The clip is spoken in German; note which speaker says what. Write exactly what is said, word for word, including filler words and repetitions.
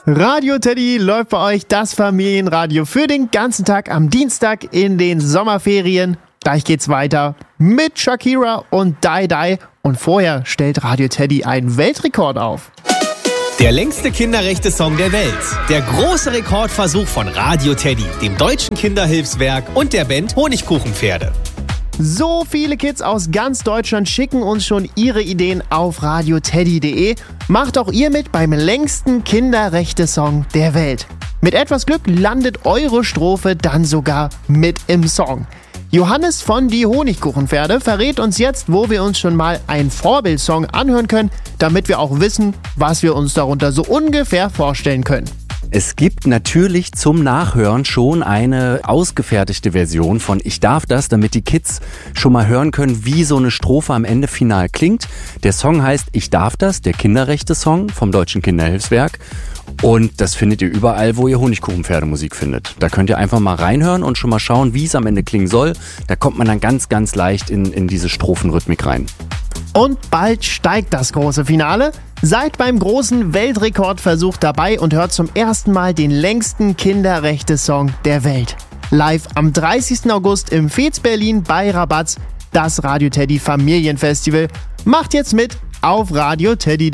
Speaker 1: Radio Teddy läuft bei euch das Familienradio für den ganzen Tag am Dienstag in den Sommerferien. Gleich geht's weiter mit Shakira und Die Die. Und vorher stellt Radio Teddy einen Weltrekord auf.
Speaker 2: Der längste Kinderrechte-Song der Welt. Der große Rekordversuch von Radio Teddy, dem Deutschen Kinderhilfswerk und der Band Honigkuchenpferde.
Speaker 1: So viele Kids aus ganz Deutschland schicken uns schon ihre Ideen auf radioteddy punkt de. Macht auch ihr mit beim längsten Kinderrechte-Song der Welt. Mit etwas Glück landet eure Strophe dann sogar mit im Song. Johannes von Die Honigkuchenpferde verrät uns jetzt, wo wir uns schon mal einen Vorbildsong anhören können, damit wir auch wissen, was wir uns darunter so ungefähr vorstellen können.
Speaker 3: Es gibt natürlich zum Nachhören schon eine ausgefertigte Version von Ich darf das, damit die Kids schon mal hören können, wie so eine Strophe am Ende final klingt. Der Song heißt Ich darf das, der Kinderrechte-Song vom Deutschen Kinderhilfswerk. Und das findet ihr überall, wo ihr Honigkuchenpferdemusik findet. Da könnt ihr einfach mal reinhören und schon mal schauen, wie es am Ende klingen soll. Da kommt man dann ganz, ganz leicht in, in diese Strophenrhythmik rein.
Speaker 1: Und bald steigt das große Finale. Seid beim großen Weltrekordversuch dabei und hört zum ersten Mal den längsten Kinderrechte-Song der Welt. Live am dreißigsten August im Fez Berlin bei Rabatz, das Radio Teddy Familienfestival. Macht jetzt mit auf Radio Teddy.